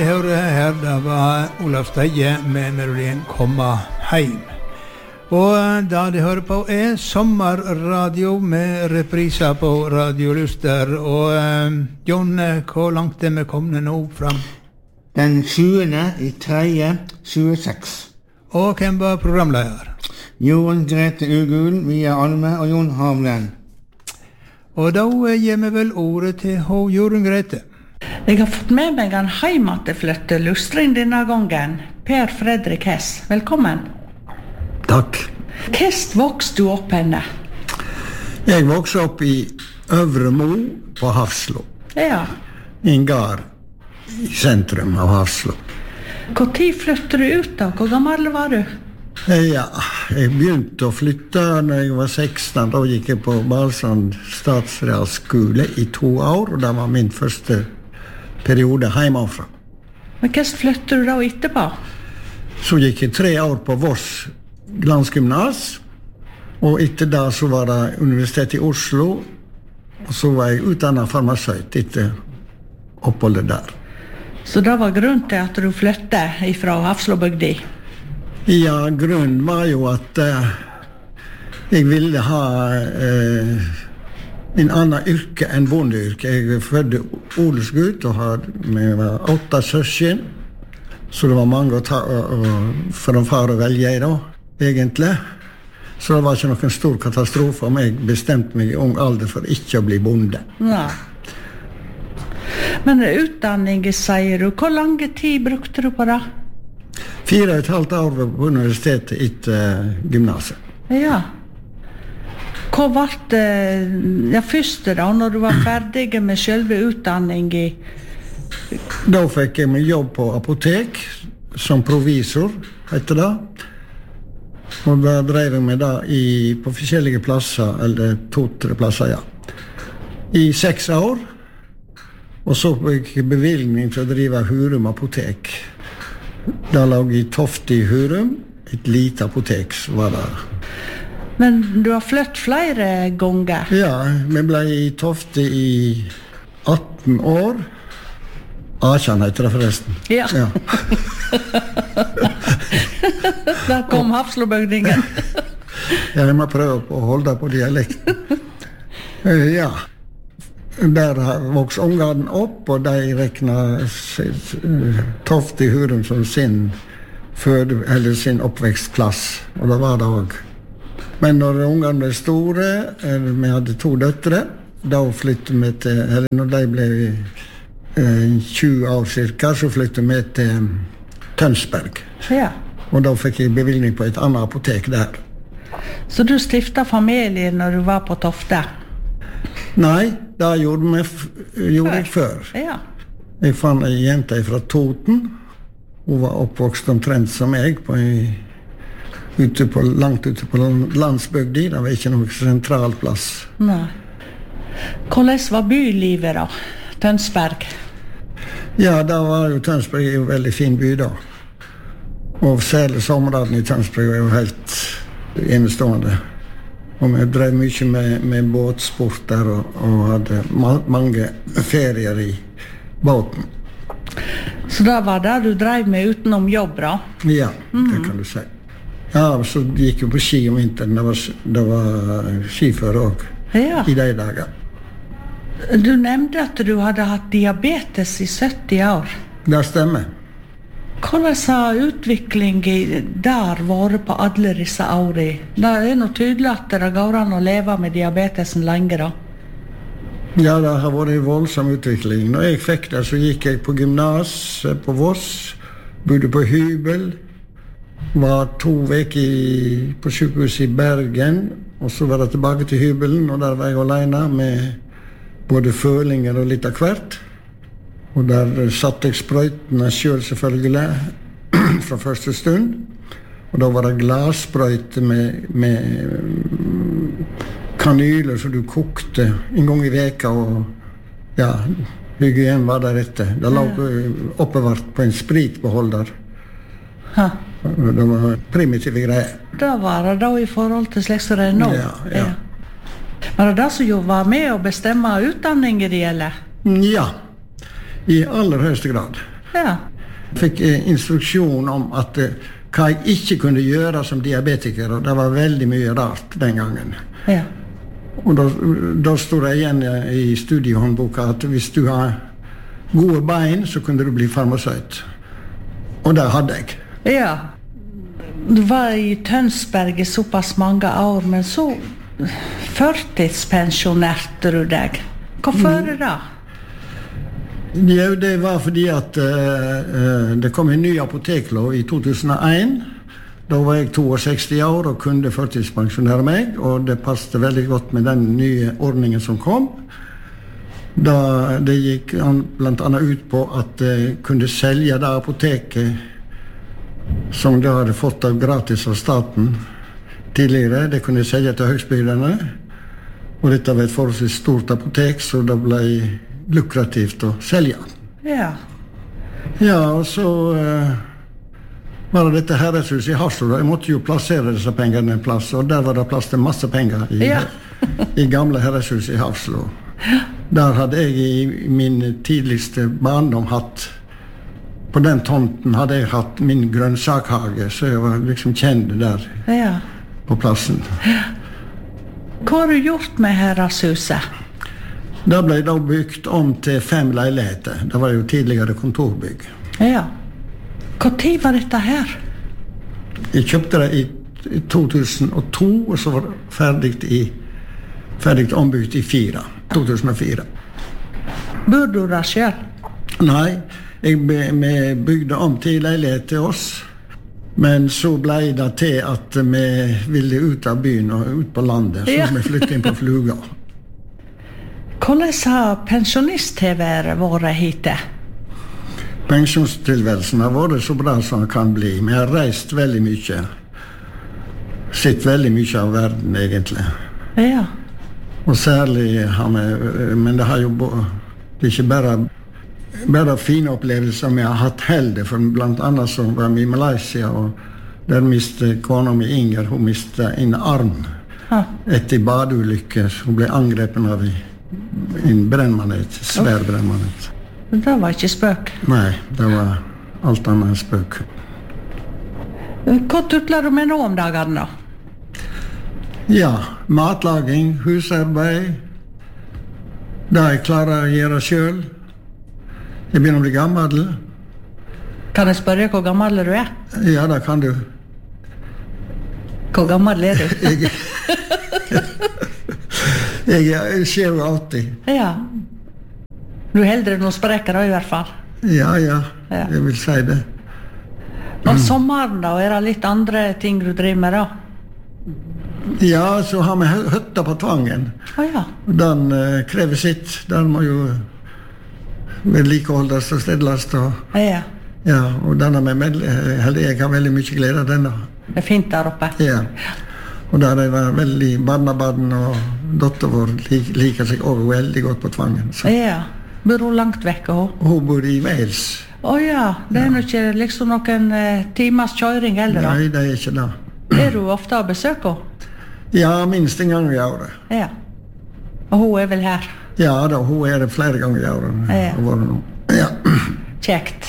Jeg hører her, det var Olav Steie med melodien «Komma heim». Og da de hører på sommerradio med repriser på Radio Luster. Og John, hvor langt vi kommet nå fram? Den 7.3.26. Og hvem var programleder? Jon Grete Ugul, Via Alme og Jon Havlen. Og da gir vi vel ordet til Jorunn Grete. Jeg har fått med meg en heimateflytte lustring denne gangen. Per Fredrik Hess, velkommen. Takk. Hvordan vokste du opp henne? Jeg vokste opp i Øvre Mo på Hafslo. Ja. En gard i sentrum av Hafslo. Hvor tid flyttet du ut da? Hvor gammel var du? Ja, jeg begynte å flytte når jeg var 16. Da gikk jeg på Balsand statsrealskole i 2 år, og det var min første periode hjemmefra. Men hvordan flyttet du da etterpå? Så gikk jeg 3 år på Voss glansgymnas, og etter det så var det Universitetet i Oslo, og så var jeg utdannet farmasøyt etter oppholdet der. Så det var grunnen til at du flyttet fra Hafslobygdi? Ja, grunnen var jo at jeg ville ha en annen yrke enn bondeyrke. Jeg fødte odelsgutt og vi var 8 søsken, så det var mange å ta for en far å velge i da, egentlig. Så det var ikke noen stor katastrofe om jeg bestemte meg i ung alder for ikke å bli bonde. Ja. Men utdanning, sier du, hvor lang tid brukte du på det? 4,5 år på universitetet etter gymnaset. Ja. Hva var det første da, når du var ferdig med selve utdanningen? Da fikk jeg meg jobb på apotek, som provisor, heter det. Og da drev jeg meg da på forskjellige plasser, eller 2-3 plasser, ja. I 6 år. Og så fikk jeg bevilgning til å drive Hurum apotek. Da lag jeg Tofte i Hurum, et lite apotek var det. Men du har flytt flere ganger? Ja, vi ble i Tofte i 18 år. Akjan heter det forresten. Ja. Der kom Hafslobygdingen. Jeg må prøve å holde på dialekten. Ja. Der vokste ungene opp, og de rekna Tofte i Hurum som sin oppvekstplass, og det var det også. Men når ungene ble store, vi hadde 2 døtre, da flyttet vi til, eller når de ble 20 år cirka, så flyttet vi til Tønsberg. Ja. Og da fikk jeg bevilgning på et annet apotek der. Så du stiftet familie når du var på Tofte? Nei, det gjorde jeg før. Ja. Jeg fant en jente fra Toten. Hun var oppvokst omtrent som jeg, langt ute på landsbygdi. Det var ikke noen sentral plass. Nei. Hvordan var bylivet da, Tønsberg? Ja, da var jo Tønsberg en veldig fin by da. Og særlig sommerdagen i Tønsberg var jo helt enestående. Og vi drev mye med båtsport der, og hadde mange ferier i båten. Så da var det du drev med utenom jobb, da? Ja, det kan du si. Ja, så gikk vi på ski om vinteren. Det var skiføre også, ja. I de dager. Du nevnte at du hadde hatt diabetes i 70 år. Det stemmer. Hvordan har utviklingen der vært på alle disse årene? Det er noe tydelig at det går an å leve med diabetesen lenge, da. Ja, det har vært en voldsom utvikling. Når jeg fikk det, så gikk jeg på gymnas på Voss, bodde på hybel, var 2 veker på sykehuset i Bergen, og så var jeg tilbake til hybelen, og der var jeg alene med både følinger og litt av hvert. Og der satte jeg sprøytene selv selvfølgelig fra første stund. Og da var det glassprøyte med kanyler som du kokte en gang i veka, og ja, hygien var der etter. Det lå oppbevart på en spritbeholder. Det var primitive greier. Da var det da i forhold til slik som det er nå? Ja. Var det det som jo var med å bestemme utdanningen det gjelder? Ja. I aller høyeste grad. Ja. Fikk instruksjon om at hva jeg ikke kunne gjøre som diabetiker, og det var veldig mye rart den gangen. Ja. Og da stod det igjen i studiehåndboka at hvis du har gode bein, så kunne du bli farmasøyt. Og det hadde jeg. Ja. Du var i Tønsberg i såpass mange år, men så førtidspensjonerte du deg. Hvorfor da? Ja, det var fordi at det kom en ny apoteklov i 2001. Da var jeg 62 år og kunne førtidspensjonere meg, og det passet veldig godt med den nye ordningen som kom. Da det gikk blant annet ut på at jeg kunne selge det apoteket som de hadde fått av gratis av staten tidligere. Det kunne jeg selge til høgstbyderne, og dette var et forholdsvis stort apotek, så det ble lukrativt å selge. Ja. Ja, og så var det dette herreshuset i Haslo. Jeg måtte jo plassere disse pengene en plass, og der var det plass til masse penger i gamle herreshuset i Haslo. Der hadde jeg i min tidligste barndom hatt, på den tomten hadde jeg hatt min grønnsakhage, så jeg var liksom kjent der på plassen. Hva har du gjort med herreshuset? Det ble da bygd om til 5 leiligheter. Det var jo tidligere kontorbygg. Ja. Hva tid var dette her? Jeg kjøpte det i 2002, og så var det ferdig ombygd i 2004. Bor du da selv? Nei, vi bygde om til leilighet til oss, men så ble det til at vi ville ut av byen og ut på landet, så vi flyttet inn på Fluga. Hvordan har pensjonisttilværet vært hittil? Pensjonstilværelsen har vært så bra som den kan bli. Vi har reist veldig mye. Sett veldig mye av verden, egentlig. Ja. Og særlig har vi, men det har jo det er ikke bare fine opplevelser vi har hatt heller, for blant annet så var vi i Malaysia, og der mistet kona mi Inger, hun mistet en arm etter badeulykke. Hun ble angrepen av en brennmanet, svær brennmanet. Det var ikke spøk? Nei, det var alt annet enn spøk. Hva tutler du med nå om dagene da? Ja, matlaging, husarbeid, det jeg klarer å gjøre selv. Jeg begynner å bli gammel. Kan jeg spørre hvor gammel du er? Ja, det kan du. Hvor gammel er du? Jeg er 87. Ja. Du er heldre noen sprekker da i hvert fall. Ja, jeg vil si det. Og sommeren da, er det litt andre ting du driver med da? Ja, så har vi hytta på Tvangen. Ja. Den krever sitt. Den må jo vedlikeholdes og stedles. Ja, og den har jeg har veldig mye glede av den da. Det er fint der oppe. Ja. Og der er det veldig barnebarn, og datter vår liker seg også veldig godt på Tvangen. Så. Ja. Bor hun langt vekk? Hun bor i Wales. Ja, det er nok ikke liksom noen timers kjøring heller da? Nei, det er ikke det. Er du ofte å besøke henne? Ja, minst en gang i året. Ja. Og hun er vel her? Ja, da, hun er det flere ganger i året. Ja. Kjekt.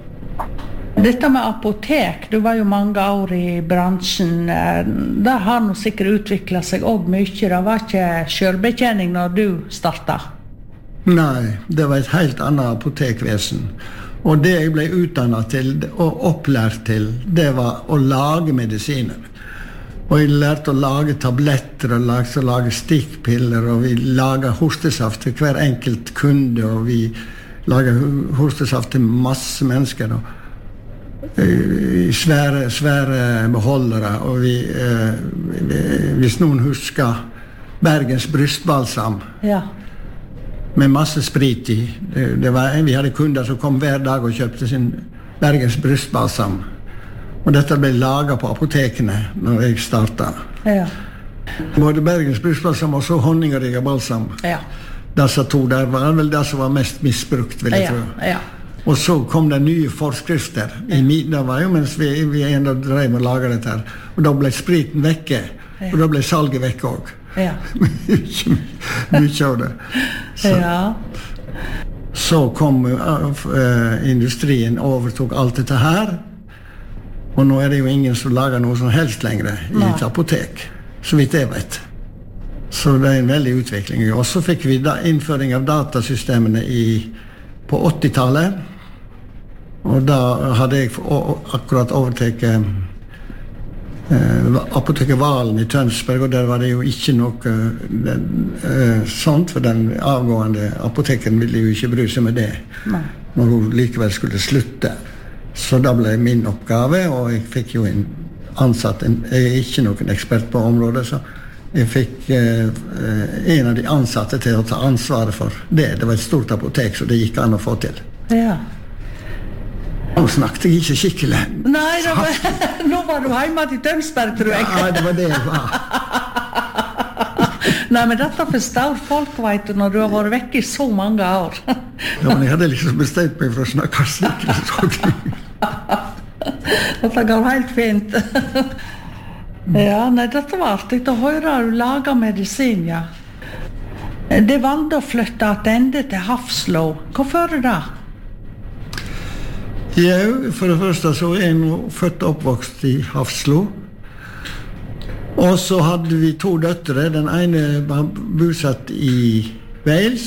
Dette med apotek, du var jo mange år i bransjen. Det har nå sikkert utviklet seg også mye. Det var ikke selvbetjening når du startet? Nei, det var et helt annet apotekvesen. Og det jeg ble utdannet til og opplært til, det var å lage medisiner. Og jeg lærte å lage tabletter, og lærte å lage stikkpiller, og vi laget hostesaft til hver enkelt kunde, og vi laget hostesaft til masse mennesker, og i svære beholdere, og hvis noen husker Bergens brystbalsam, med masse sprit i. Vi hadde kunder som kom hver dag og kjøpte sin Bergens brystbalsam. Og dette ble laget på apotekene når jeg startet. Ja. Både Bergens brystbalsam og så honningerige balsam. Ja. Disse to der var vel det som var mest misbrukt, vil jeg tro. Ja. Og så kom det nye forskrifter. Det var jo mens vi enda drev med å lage dette her. Og da ble spriten vekke, og da ble salget vekke også. Ja. Mye av det. Så kom industrien overtog alt dette her, og nå det jo ingen som lager noe som helst lenger i et apotek, så vidt jeg vet. Så det en veldig utvikling. Og så fikk vi innføring av datasystemene på 80-tallet, og da hadde jeg akkurat overtaket apoteket Valen i Tønsberg, og der var det jo ikke noe sånt, for den avgående apoteken ville jo ikke bry seg med det. Nei. Når hun likevel skulle slutte. Så da ble min oppgave, og jeg fikk jo en ansatt, jeg ikke noen ekspert på området, så jeg fikk en av de ansatte til å ta ansvaret for det. Det var et stort apotek, så det gikk an å få til. Ja. Nå snakket jeg ikke skikkelig. Nei, nå var du hjemme til Tønsberg, tror jeg. Ja, det var det jeg var. Nei, men dette forstår folk, vet du, når du har vært vekk i så mange år. Ja, men jeg hadde liksom bestemt meg for å snakke skikkelig. Dette går helt fint. Ja, nei, dette var artig å høre du lager medisin, ja. Det valgte å flytte tilbake til Hafslo. Hvorfor det? Ja, for det første så jeg nå født og oppvokst i Hafslo. Og så hadde vi 2 døtre. Den ene var bosatt i Wales,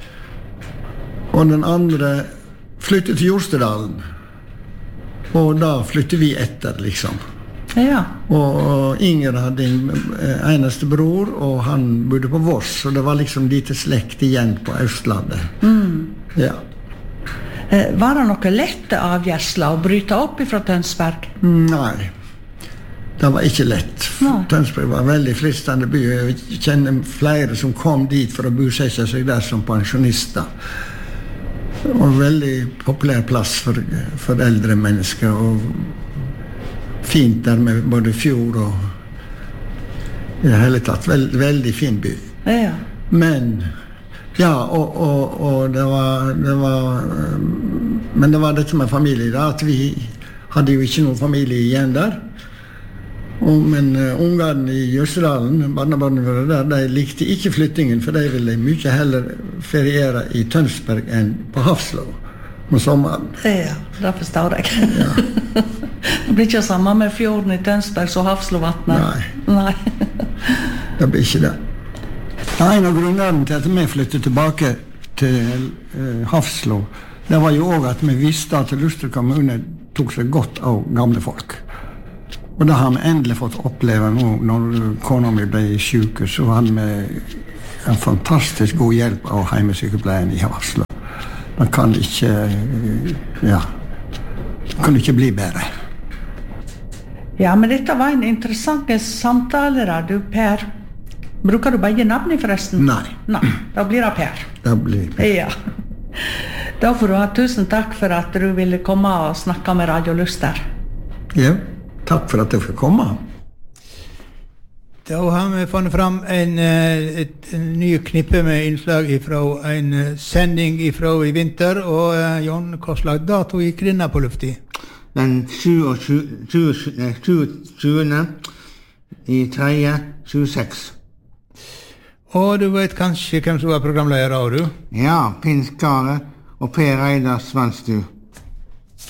og den andre flyttet til Jostedalen. Og da flyttet vi etter, liksom. Ja. Og Inger hadde en eneste bror, og han bodde på Voss, så det var liksom lite slekt igjen på Østlandet. Ja. Var det noe lette avgjørsler å bryte opp fra Tønsberg? Nei, det var ikke lett. Tønsberg var en veldig fristende by. Jeg kjenner flere som kom dit for å bosette seg der som pensjonister. Og en veldig populær plass for eldre mennesker, og fint der med både fjord og i det hele tatt. Veldig fin by. Ja. Men ja, og det var men det var dette med familie da, at vi hadde jo ikke noen familie igjen der. Men ungene i Jøssedalen, barnebarnet var der, de likte ikke flyttingen, for de ville mye heller feriere i Tønsberg enn på Hafslo om sommeren. Ja, det forstår jeg. Ja. Det blir ikke samme med fjorden i Tønsberg som Hafslovatnet. Nei. Det blir ikke det. En av grunnene til at vi flyttet tilbake til Hafslo, det var jo også at vi visste at Luster kommune tok seg godt av gamle folk. Og det har vi endelig fått oppleve nå. Når kona mi ble syk, så hadde vi en fantastisk god hjelp av heimesykepleien i Hafslo. Det kan ikke bli bedre. Ja, men dette var en interessant samtale da, du Per. Bruker du begge navn forresten? Nei. Da blir det Per. Det blir Per. Ja. Da får du ha tusen takk for at du ville komme og snakke med Radio Luster. Ja, takk for at jeg fikk komme. Da har vi funnet fram et ny knippe med innslag fra en sending fra i vinter, og Jon, hva slags dato gikk denne på lufti? Den 20. i 3. 26. Og du vet kanskje hvem som var programleder av du? Ja, Pinn Skare og Per Eidar Svenstu.